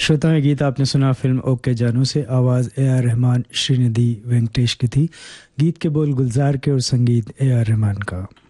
श्रोताएं, गीत आपने सुना फिल्म ओके जानू से। आवाज़ ए आर रहमान, श्रीनिधि वेंकटेश की थी। गीत के बोल गुलजार के और संगीत ए आर रहमान का।